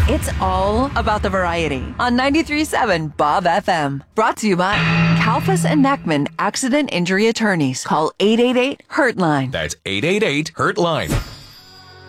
It's all about the variety on 93.7 Bob FM. Brought to you by Kalfas and Neckman Accident Injury Attorneys. Call 888-HURT-LINE. That's 888-HURT-LINE.